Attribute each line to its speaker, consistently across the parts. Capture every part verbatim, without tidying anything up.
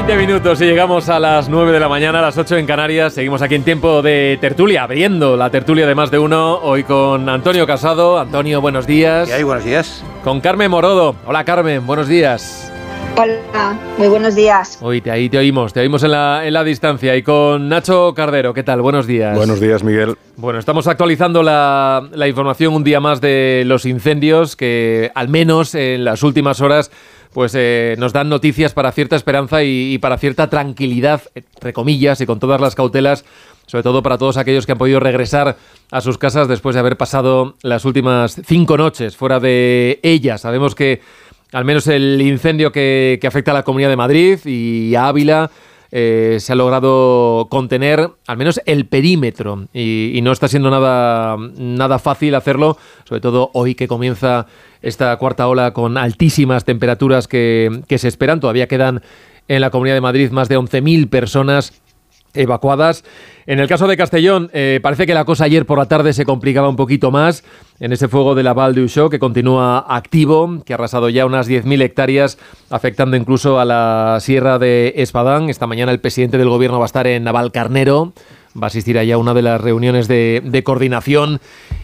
Speaker 1: veinte minutos y llegamos a las nueve de la mañana, a las ocho en Canarias. Seguimos aquí en tiempo de tertulia, abriendo la tertulia de Más de Uno. Hoy con Antonio Casado. Antonio, buenos días.
Speaker 2: ¿Qué hay? Buenos días.
Speaker 1: Con Carmen Morodo. Hola, Carmen, buenos días.
Speaker 3: Hola, muy buenos días.
Speaker 1: Hoy te, ahí te oímos, te oímos en la, en la distancia. Y con Nacho Cardero, ¿qué tal? Buenos días.
Speaker 4: Buenos días, Miguel.
Speaker 1: Bueno, estamos actualizando la, la información un día más de los incendios que, al menos en las últimas horas, pues eh, nos dan noticias para cierta esperanza y, y para cierta tranquilidad, entre comillas, y con todas las cautelas, sobre todo para todos aquellos que han podido regresar a sus casas después de haber pasado las últimas cinco noches fuera de ellas. Sabemos que al menos el incendio que, que afecta a la Comunidad de Madrid y a Ávila eh, se ha logrado contener, al menos el perímetro, y, y no está siendo nada, nada fácil hacerlo, sobre todo hoy que comienza esta cuarta ola con altísimas temperaturas que, que se esperan. Todavía quedan en la Comunidad de Madrid más de once mil personas evacuadas. En el caso de Castellón, eh, parece que la cosa ayer por la tarde se complicaba un poquito más en ese fuego de la Val d'Uixó que continúa activo, que ha arrasado ya unas diez mil hectáreas, afectando incluso a la Sierra de Espadán. Esta mañana el presidente del gobierno va a estar en Navalcarnero, va a asistir allá a una de las reuniones de, de coordinación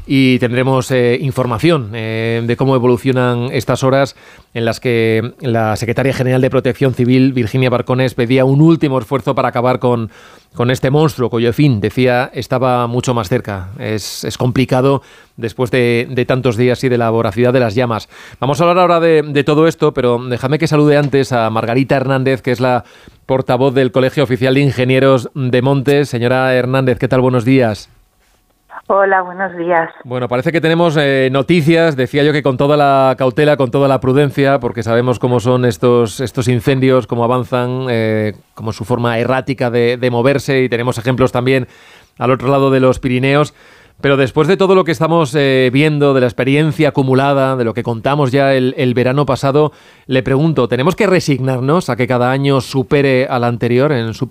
Speaker 1: y tendremos eh, información eh, de cómo evolucionan estas horas en las que la secretaria general de Protección Civil, Virginia Barcones, pedía un último esfuerzo para acabar con, con este monstruo cuyo fin, decía, estaba mucho más cerca. Es, es complicado después de, de tantos días y de la voracidad de las llamas. Vamos a hablar ahora de, de todo esto, pero déjame que salude antes a Margarita Hernández, que es la portavoz del Colegio Oficial de Ingenieros de Montes. Señora Hernández, ¿qué tal? Buenos días.
Speaker 5: Hola, buenos días.
Speaker 1: Bueno, parece que tenemos eh, noticias, decía yo que con toda la cautela, con toda la prudencia, porque sabemos cómo son estos, estos incendios, cómo avanzan, eh, como su forma errática de, de moverse, y tenemos ejemplos también al otro lado de los Pirineos. Pero después de todo lo que estamos eh, viendo, de la experiencia acumulada, de lo que contamos ya el, el verano pasado, le pregunto, ¿tenemos que resignarnos a que cada año supere al anterior en su